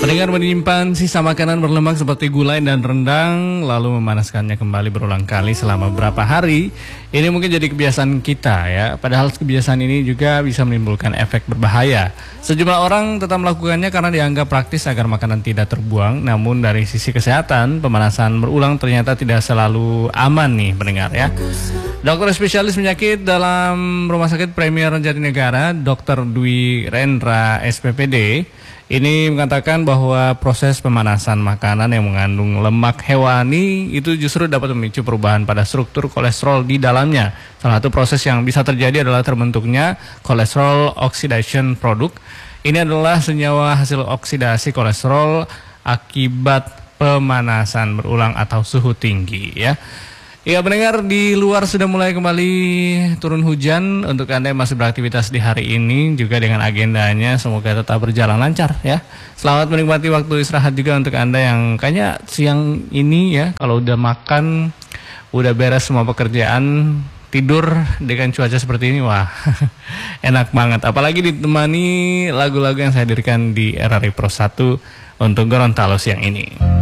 Pendengar menyimpan sisa makanan berlemak seperti gulai dan rendang, lalu memanaskannya kembali berulang kali selama beberapa hari. Ini mungkin jadi kebiasaan kita ya. Padahal kebiasaan ini juga bisa menimbulkan efek berbahaya. Sejumlah orang tetap melakukannya karena dianggap praktis agar makanan tidak terbuang. Namun dari sisi kesehatan, pemanasan berulang ternyata tidak selalu aman nih pendengar ya. Dokter spesialis penyakit dalam Rumah Sakit Premier Jatinegara, Dr. Dwi Rendra SPPD, ini mengatakan bahwa proses pemanasan makanan yang mengandung lemak hewani itu justru dapat memicu perubahan pada struktur kolesterol di dalamnya. Salah satu proses yang bisa terjadi adalah terbentuknya kolesterol oxidation product. Ini adalah senyawa hasil oksidasi kolesterol akibat pemanasan berulang atau suhu tinggi ya. Ya pendengar, di luar sudah mulai kembali turun hujan. Untuk Anda yang masih beraktivitas di hari ini juga dengan agendanya, semoga tetap berjalan lancar ya. Selamat menikmati waktu istirahat juga untuk Anda yang kayaknya siang ini ya, kalau udah makan, udah beres semua pekerjaan, tidur dengan cuaca seperti ini, wah enak banget. Apalagi ditemani lagu-lagu yang saya hadirkan di RRI Pro 1 untuk Gorontalo siang ini.